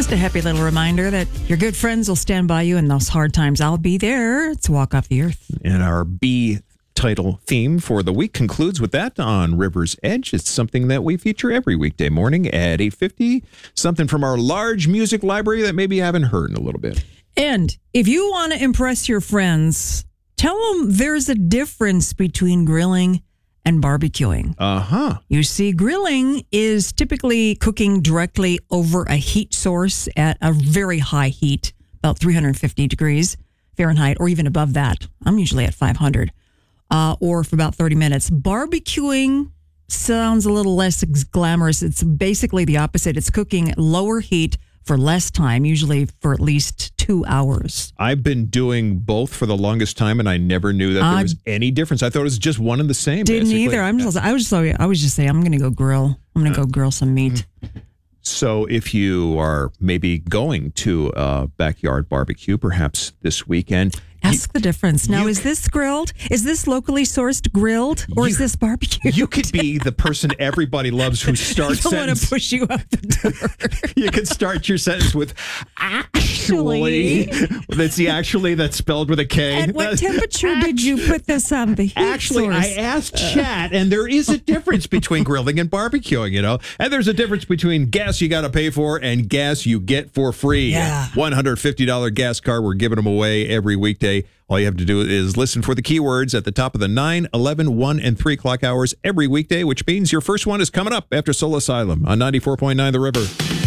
Just a happy little reminder that your good friends will stand by you in those hard times. I'll be there to walk off the earth. And our B title theme for the week concludes with that on River's Edge. It's something that we feature every weekday morning at 8:50. Something from our large music library that maybe you haven't heard in a little bit. And if you want to impress your friends, tell them there's a difference between grilling and barbecuing. You see, grilling is typically cooking directly over a heat source at a very high heat, about 350 degrees Fahrenheit, or even above that. I'm usually at 500, or for about 30 minutes. Barbecuing sounds a little less glamorous. It's basically the opposite. It's cooking at lower heat for less time, usually for at least 2 hours. I've been doing both for the longest time, and I never knew that there was any difference. I thought it was just one and the same. Didn't either. I was just saying, I'm going to go grill. I'm going to go grill some meat. So if you are maybe going to a backyard barbecue, perhaps this weekend, ask the difference. Now, is this grilled? Is this locally sourced grilled? Or is this barbecue? You could be the person everybody loves who starts I don't want to push you out the door. You could start your sentence with actually. That's the actually that's spelled with a K. At what temperature did you put this on the heat Actually, source? I asked chat, and there is a difference between grilling and barbecuing, you know? And there's a difference between gas you got to pay for and gas you get for free. Yeah. $150 gas card. We're giving them away every weekday. All you have to do is listen for the keywords at the top of the 9, 11, 1, and 3 o'clock hours every weekday, which means your first one is coming up after Soul Asylum on 94.9 The River.